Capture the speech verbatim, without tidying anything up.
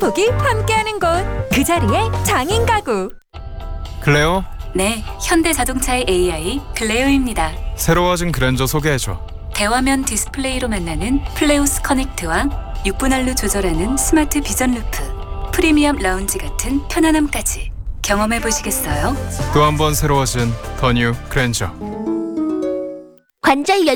복이 함께하는 곳, 그 자리에 장인 가구. 클레오, 네, 현대자동차의 에이아이 클레오입니다. 새로워진 그랜저 소개해줘. 대화면 디스플레이로 만나는 플레우스 커넥트와 육 분할로 조절하는 스마트 비전 루프, 프리미엄 라운지 같은 편안함까지 경험해 보시겠어요? 또 한 번 새로워진 더 뉴 그랜저. 관절 연